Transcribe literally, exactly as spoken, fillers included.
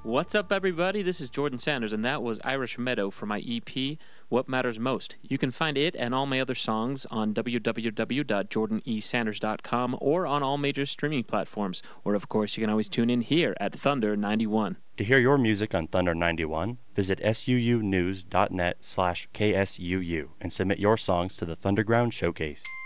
What's up, everybody? This is Jordan Sanders, and that was Irish Meadow for my E P, What Matters Most. You can find it and all my other songs on w w w dot jordan e sanders dot com or on all major streaming platforms. Or, of course, you can always tune in here at Thunder ninety-one. To hear your music on Thunder ninety-one, visit suunews.net slash KSUU and submit your songs to the Thunderground Showcase.